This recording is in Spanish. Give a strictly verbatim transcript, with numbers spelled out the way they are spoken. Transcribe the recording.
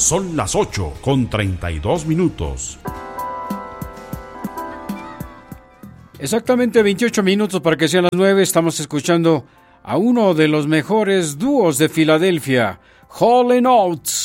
Son las ocho con treinta y dos minutos. Exactamente veintiocho minutos para que sean las nueve. Estamos escuchando a uno de los mejores dúos de Filadelfia, Hall and Oates.